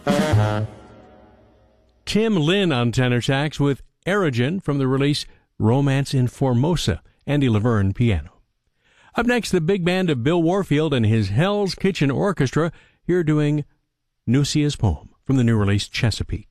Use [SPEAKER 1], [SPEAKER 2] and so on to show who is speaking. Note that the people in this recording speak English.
[SPEAKER 1] Tim Lin on tenor sax with Erogen from the release Romance in Formosa. Andy Laverne piano. Up next, the big band of Bill Warfield and his Hell's Kitchen Orchestra here doing Nucia's poem from the new release Chesapeake.